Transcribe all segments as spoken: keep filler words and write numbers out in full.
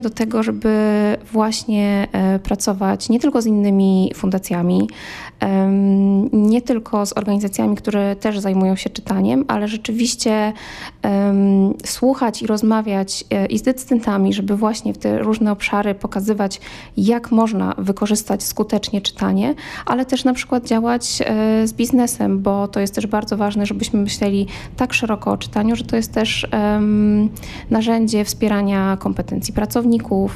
do tego, żeby właśnie e, pracować nie tylko z innymi fundacjami, em, nie tylko z organizacjami, które też zajmują się czytaniem, ale rzeczywiście em, słuchać i rozmawiać e, i z decydentami, żeby właśnie w te różne obszary pokazywać, jak można wykorzystać skutecznie czytanie, ale też na przykład działać e, z biznesem, bo to jest też bardzo ważne, żebyśmy myśleli tak szeroko o czytaniu, że to jest też em, narzędzie wspierania kompetencji pracowników.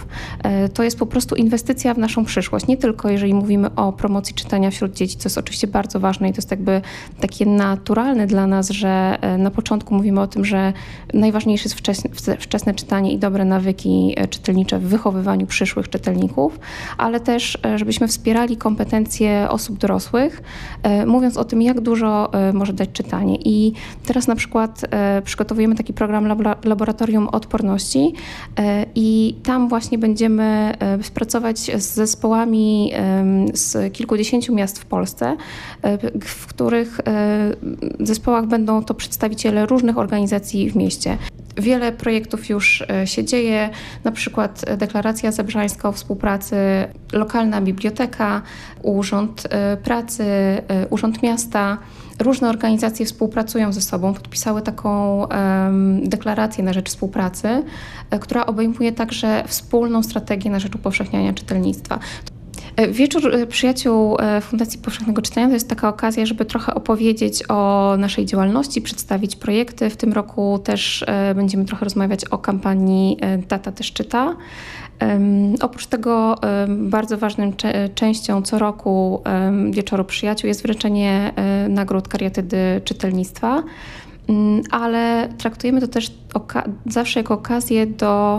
To jest po prostu inwestycja w naszą przyszłość. Nie tylko jeżeli mówimy o promocji czytania wśród dzieci, co jest oczywiście bardzo ważne i to jest jakby takie naturalne dla nas, że na początku mówimy o tym, że najważniejsze jest wczesne, wczesne czytanie i dobre nawyki czytelnicze w wychowywaniu przyszłych czytelników, ale też żebyśmy wspierali kompetencje osób dorosłych, mówiąc o tym, jak dużo może dać czytanie. I teraz na przykład przygotowujemy taki program Laboratorium Odporności i tam właśnie będziemy współpracować z zespołami z kilkudziesięciu miast w Polsce, w których zespołach będą to przedstawiciele różnych organizacji w mieście. Wiele projektów już się dzieje, na przykład Deklaracja Zebrzańska o współpracy, lokalna biblioteka, Urząd Pracy, Urząd Miasta. Różne organizacje współpracują ze sobą, podpisały taką um, deklarację na rzecz współpracy, która obejmuje także wspólną strategię na rzecz upowszechniania czytelnictwa. Wieczór Przyjaciół Fundacji Powszechnego Czytania to jest taka okazja, żeby trochę opowiedzieć o naszej działalności, przedstawić projekty. W tym roku też będziemy trochę rozmawiać o kampanii Tata też czyta. Um, oprócz tego um, bardzo ważną cze- częścią co roku um, Wieczoru Przyjaciół jest wręczenie um, nagród Kariatydy Czytelnictwa, um, ale traktujemy to też oka- zawsze jako okazję do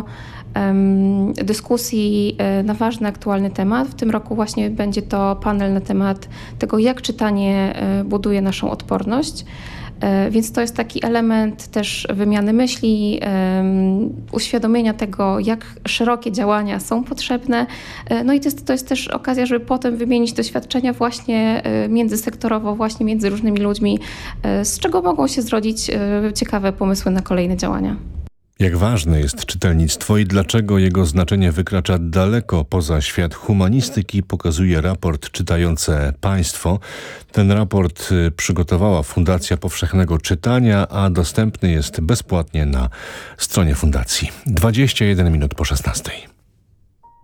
um, dyskusji um, na ważny, aktualny temat. W tym roku właśnie będzie to panel na temat tego, jak czytanie um, buduje naszą odporność. Więc to jest taki element też wymiany myśli, um, uświadomienia tego, jak szerokie działania są potrzebne. No i to jest, to jest też okazja, żeby potem wymienić doświadczenia właśnie międzysektorowo, właśnie między różnymi ludźmi, z czego mogą się zrodzić ciekawe pomysły na kolejne działania. Jak ważne jest czytelnictwo i dlaczego jego znaczenie wykracza daleko poza świat humanistyki, pokazuje raport Czytające Państwo. Ten raport przygotowała Fundacja Powszechnego Czytania, a dostępny jest bezpłatnie na stronie fundacji. dwadzieścia jeden minut po szesnastej.